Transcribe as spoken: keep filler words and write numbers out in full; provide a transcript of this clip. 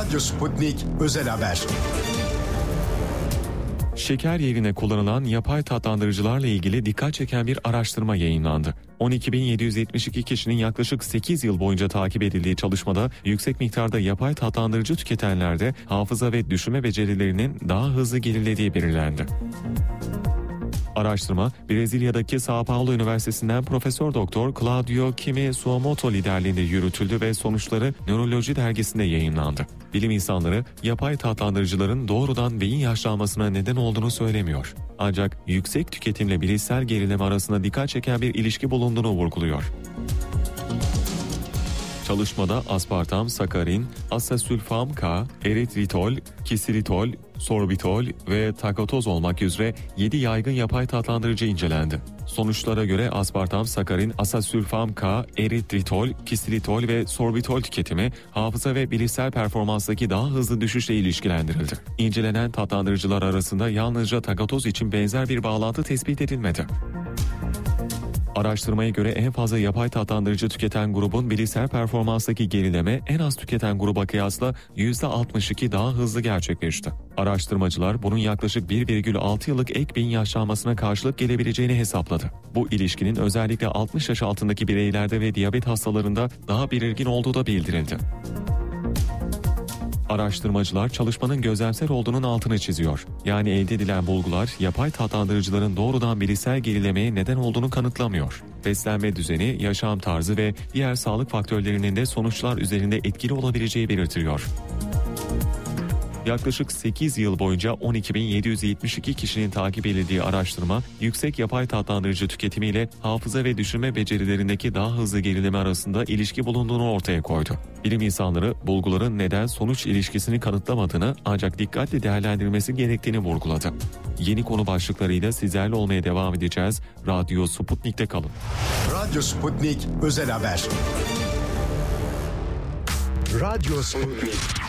Radyo Sputnik Özel Haber. Şeker yerine kullanılan yapay tatlandırıcılarla ilgili dikkat çeken bir araştırma yayınlandı. on iki bin yedi yüz yetmiş iki kişinin yaklaşık sekiz yıl boyunca takip edildiği çalışmada yüksek miktarda yapay tatlandırıcı tüketenlerde hafıza ve düşünme becerilerinin daha hızlı gerilediği belirlendi. Araştırma, Brezilya'daki São Paulo Üniversitesi'nden Profesör Doktor Claudio Kimi Suomoto liderliğinde yürütüldü ve sonuçları Nöroloji dergisinde yayınlandı. Bilim insanları, yapay tatlandırıcıların doğrudan beyin yaşlanmasına neden olduğunu söylemiyor. Ancak yüksek tüketimle bilişsel gerileme arasında dikkat çeken bir ilişki bulunduğunu vurguluyor. Çalışmada aspartam, sakarin, asasülfam K, eritritol, kisiritol, sorbitol ve takatoz olmak üzere yedi yaygın yapay tatlandırıcı incelendi. Sonuçlara göre aspartam, sakarin, asasülfam K, eritritol, kisiritol ve sorbitol tüketimi hafıza ve bilişsel performanstaki daha hızlı düşüşle ilişkilendirildi. İncelenen tatlandırıcılar arasında yalnızca takatoz için benzer bir bağlantı tespit edilmedi. Araştırmaya göre en fazla yapay tatlandırıcı tüketen grubun bilişsel performanstaki gerileme en az tüketen gruba kıyasla yüzde altmış iki daha hızlı gerçekleşti. Araştırmacılar bunun yaklaşık bir virgül altı yıllık ek beyin yaşlanmasına karşılık gelebileceğini hesapladı. Bu ilişkinin özellikle altmış yaş altındaki bireylerde ve diyabet hastalarında daha belirgin olduğu da bildirildi. Araştırmacılar çalışmanın gözlemsel olduğunun altını çiziyor. Yani elde edilen bulgular yapay tatlandırıcıların doğrudan bilişsel gerilemeye neden olduğunu kanıtlamıyor. Beslenme düzeni, yaşam tarzı ve diğer sağlık faktörlerinin de sonuçlar üzerinde etkili olabileceği belirtiliyor. Yaklaşık sekiz yıl boyunca on iki bin yedi yüz yetmiş iki kişinin takip edildiği araştırma, yüksek yapay tatlandırıcı tüketimiyle hafıza ve düşünme becerilerindeki daha hızlı gerileme arasında ilişki bulunduğunu ortaya koydu. Bilim insanları bulguların neden-sonuç ilişkisini kanıtlamadığını ancak dikkatli değerlendirilmesi gerektiğini vurguladı. Yeni konu başlıklarıyla sizlerle olmaya devam edeceğiz. Radyo Sputnik'te kalın. Radyo Sputnik Özel Haber. Radyo Sputnik.